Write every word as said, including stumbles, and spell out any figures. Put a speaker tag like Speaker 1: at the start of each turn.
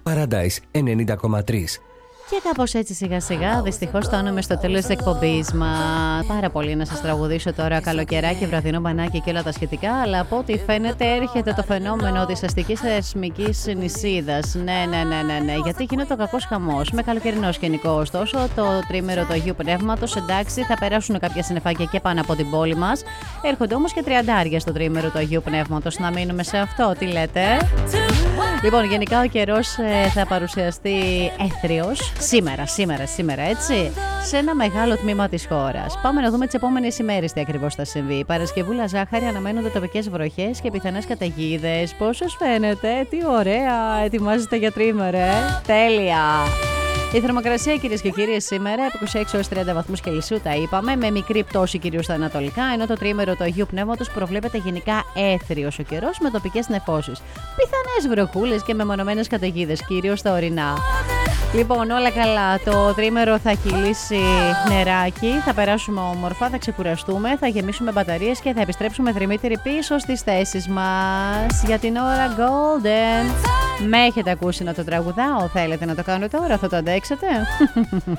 Speaker 1: Paradise ενενήντα κόμμα τρία.
Speaker 2: Και κάπως έτσι σιγά σιγά δυστυχώς φτάνουμε στο τέλος της εκπομπής μας. Πάρα πολύ να σας τραγουδήσω τώρα καλοκαιράκι, βραδινό μπανάκι και όλα τα σχετικά, αλλά από ό,τι φαίνεται έρχεται το φαινόμενο της αστικής θεσμικής νησίδας. Ναι, ναι, ναι, ναι, ναι, γιατί γίνεται ο κακός χαμός με καλοκαιρινό σκηνικό. Ωστόσο, το τρίμερο του Αγίου Πνεύματος, εντάξει, θα περάσουν κάποια συννεφάκια και πάνω από την πόλη μας. Έρχονται όμως και τριαντάρια στο τρίμερο του Αγίου Πνεύματος. Να μείνουμε σε αυτό, τι λέτε? Λοιπόν, γενικά ο καιρός ε, θα παρουσιαστεί έθριος σήμερα, σήμερα, σήμερα, έτσι, σε ένα μεγάλο τμήμα της χώρας. Πάμε να δούμε τις επόμενες ημέρες τι ακριβώς θα συμβεί. Παρασκευούλα ζάχαρη, αναμένονται τοπικές βροχές και πιθανές καταιγίδες. Πώς σας φαίνεται? Τι ωραία! Ετοιμάζεστε για τρίμερο, ε? Τέλεια! Η θερμοκρασία, κυρίες και κύριοι, σήμερα από είκοσι έξι έως τριάντα βαθμούς Κελσίου, τα είπαμε, με μικρή πτώση κυρίως στα ανατολικά, ενώ το τρίμερο του Αγίου Πνεύματος προβλέπεται γενικά έθριος ο καιρός με τοπικές νεφώσεις. Πιθανές βροχούλες και μεμονωμένες καταιγίδες, κυρίως στα ορεινά. Λοιπόν, όλα καλά. Το τρίμερο θα κυλήσει νεράκι, θα περάσουμε όμορφα, θα ξεκουραστούμε, θα γεμίσουμε μπαταρίες και θα επιστρέψουμε θρυμύτεροι πίσω στις θέσεις μας. Για την ώρα Golden. Με έχετε ακούσει να το τραγουδάω? Θέλετε να το κάνω τώρα? Θα το αντέξετε?